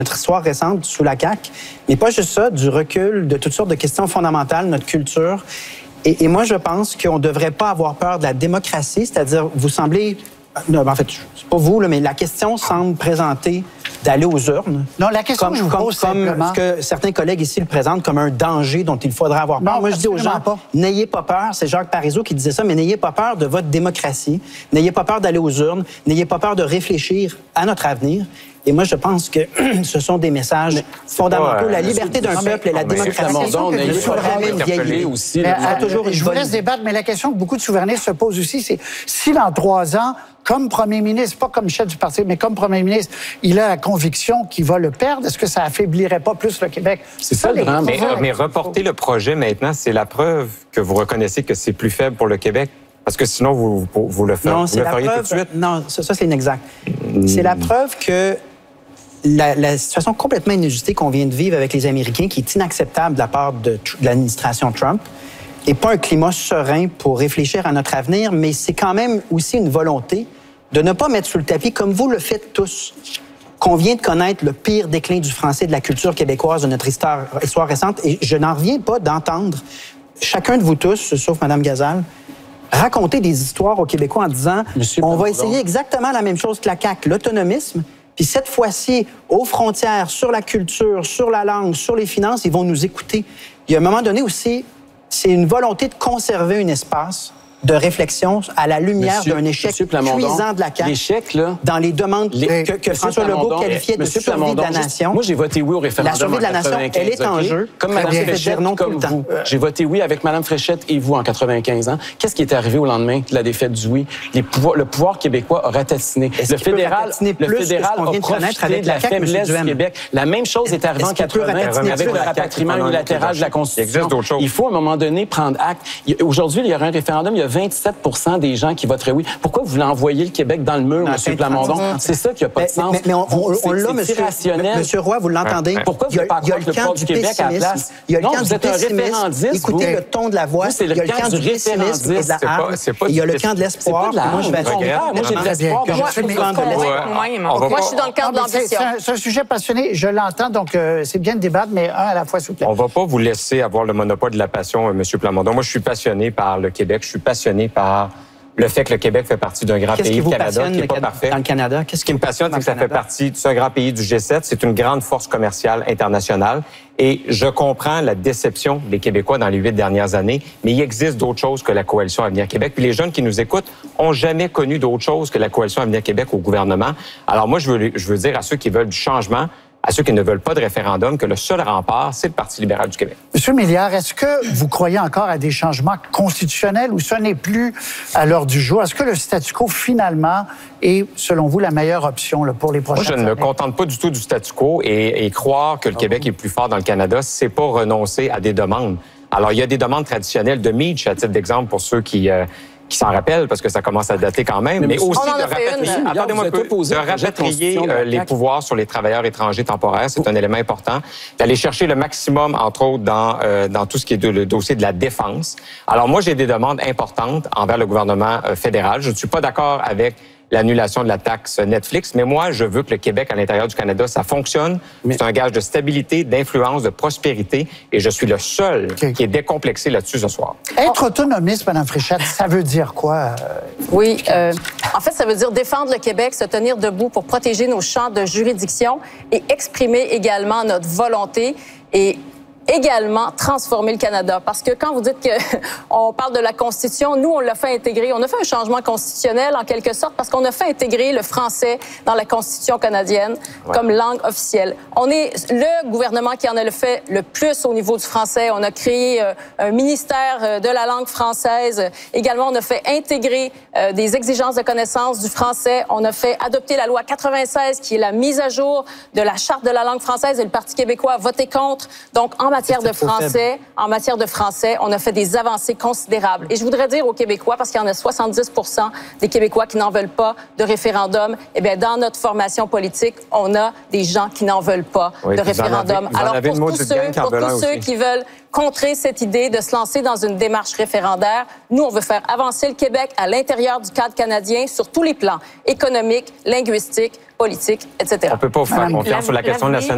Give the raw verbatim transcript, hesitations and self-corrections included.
Notre histoire récente sous la C A Q, mais pas juste ça, du recul de toutes sortes de questions fondamentales, notre culture. Et, et moi, je pense qu'on ne devrait pas avoir peur de la démocratie, c'est-à-dire, vous semblez... Non, en fait, c'est pas vous, là, mais la question semble présenter d'aller aux urnes. Non, la question comme, que je vous comme, pose comme simplement... ce que certains collègues ici le présentent comme un danger dont il faudrait avoir peur. Non, moi, je dis aux gens, n'ayez pas peur, c'est Jacques Parizeau qui disait ça, mais n'ayez pas peur de votre démocratie, n'ayez pas peur d'aller aux urnes, n'ayez pas peur de réfléchir à notre avenir. Et moi, je pense que ce sont des messages mais fondamentaux. La liberté d'un peuple et la démocratie. Aussi, toujours je vous laisse débattre, mais la question que beaucoup de souverainistes se posent aussi, c'est si dans trois ans, comme premier ministre, pas comme chef du parti, mais comme premier ministre, il a la conviction qu'il va le perdre, est-ce que ça affaiblirait pas plus le Québec? C'est ça, le grand. Mais, mais reporter le projet maintenant, c'est la preuve que vous reconnaissez que c'est plus faible pour le Québec. Parce que sinon, vous, vous, vous le, fer, non, vous le feriez preuve, tout de suite. Non, ça, ça c'est inexact. Mm. C'est la preuve que la, la situation complètement inajustée qu'on vient de vivre avec les Américains, qui est inacceptable de la part de, de l'administration Trump, n'est pas un climat serein pour réfléchir à notre avenir, mais c'est quand même aussi une volonté de ne pas mettre sous le tapis, comme vous le faites tous, qu'on vient de connaître le pire déclin du français et de la culture québécoise de notre histoire, histoire récente. Et je n'en reviens pas d'entendre chacun de vous tous, sauf Mme Gazal, raconter des histoires aux Québécois en disant Monsieur on va essayer exactement la même chose que la C A Q, l'autonomisme, puis cette fois-ci, aux frontières, sur la culture, sur la langue, sur les finances, ils vont nous écouter. Il y a un moment donné aussi, c'est une volonté de conserver un espace de réflexion à la lumière d'un échec cuisant de la C A Q l'échec, là, dans les demandes les, que, que François Legault qualifiait de survie Plamondon, de la nation. Moi, j'ai voté oui au référendum. La survie de la nation, elle est en jeu. Comme Mme Fréchette, non comme vous. J'ai voté oui avec Mme Fréchette et vous en quatre-vingt-quinze ans. Qu'est-ce qui est arrivé au lendemain de la défaite du oui? Les pouvoirs, le pouvoir québécois a ratatiné. Le fédéral, le fédéral a profité de la faiblesse du Québec. La même chose est arrivée en quatre-vingt avec le rapatriement unilatéral de la Constitution. Il faut à un moment donné prendre acte. Aujourd'hui, il y aura un référendum, il y a vingt-sept pour cent des gens qui voteraient oui. Pourquoi vous voulez envoyer le Québec dans le mur, M. Plamondon? C'est ça qui n'a pas de sens. Mais, mais on, on, on l'a, M. Monsieur Roy, vous l'entendez. Pourquoi vous n'avez pas accroître le pouvoir du Québec à la place? Il y a le non, camp vous du êtes un référendiste. Écoutez le ton de la voix. Il y a le camp du référendisme et de la hargne. Il y a le camp de l'espoir. Moi, je vais Moi, j'ai de l'espoir. Moi, je suis dans le camp de l'ambition. C'est un sujet passionné. Je l'entends, donc c'est bien de débattre, mais un à la fois, s'il vous plaît. On ne va pas vous laisser avoir le monopole de la passion, M. Plamondon. Moi, je suis passionné par le Québec. Je suis passionné par le fait que le Québec fait partie d'un grand pays, le Canada, qui n'est pas parfait. Dans le Canada, qu'est-ce qui me passionne, c'est que ça fait partie d'un grand pays du G sept. C'est une grande force commerciale internationale. Et je comprends la déception des Québécois dans les huit dernières années, mais il existe d'autres choses que la Coalition Avenir Québec. Puis les jeunes qui nous écoutent ont jamais connu d'autres choses que la Coalition Avenir Québec au gouvernement. Alors moi, je veux, je veux dire à ceux qui veulent du changement, à ceux qui ne veulent pas de référendum, que le seul rempart, c'est le Parti libéral du Québec. Monsieur Milliard, est-ce que vous croyez encore à des changements constitutionnels ou ce n'est plus à l'heure du jour? Est-ce que le statu quo, finalement, est, selon vous, la meilleure option là, pour les prochaines années? Moi, je ne me contente pas du tout du statu quo et, et croire que le ah Québec oui. est plus fort dans le Canada, c'est pas renoncer à des demandes. Alors, il y a des demandes traditionnelles de Meach, à titre d'exemple, pour ceux qui... Euh, qui s'en rappellent, parce que ça commence à dater quand même, mais, mais aussi de rapatrier, attendez-moi un peu, de rapatrier euh, les pouvoirs sur les travailleurs étrangers temporaires, c'est un élément important, d'aller chercher le maximum, entre autres, dans, euh, dans tout ce qui est de, le dossier de la défense. Alors moi, j'ai des demandes importantes envers le gouvernement euh, fédéral. Je ne suis pas d'accord avec l'annulation de la taxe Netflix, mais moi, je veux que le Québec, à l'intérieur du Canada, ça fonctionne. Mais... C'est un gage de stabilité, d'influence, de prospérité, et je suis le seul okay. qui est décomplexé là-dessus ce soir. Être autonomiste, Mme Fréchette, ça veut dire quoi? Euh... Oui, euh, en fait, ça veut dire défendre le Québec, se tenir debout pour protéger nos champs de juridiction et exprimer également notre volonté et également transformer le Canada. Parce que quand vous dites qu'on parle de la Constitution, nous, on l'a fait intégrer. On a fait un changement constitutionnel, en quelque sorte, parce qu'on a fait intégrer le français dans la Constitution canadienne ouais. comme langue officielle. On est le gouvernement qui en a le fait le plus au niveau du français. On a créé euh, un ministère de la langue française. Également, on a fait intégrer euh, des exigences de connaissance du français. On a fait adopter la loi quatre-vingt-seize, qui est la mise à jour de la Charte de la langue française, et le Parti québécois a voté contre. Donc, en matière de français, en matière de français, on a fait des avancées considérables. Et je voudrais dire aux Québécois, parce qu'il y en a soixante-dix pour cent des Québécois qui n'en veulent pas de référendum, eh bien, dans notre formation politique, on a des gens qui n'en veulent pas oui, de référendum. Avez, Alors, pour tous ceux, pour tous ceux qui veulent contrer cette idée de se lancer dans une démarche référendaire, nous, on veut faire avancer le Québec à l'intérieur du cadre canadien sur tous les plans, économiques, linguistiques, politiques, et cetera. On ne peut pas vous faire confiance sur la question nationale.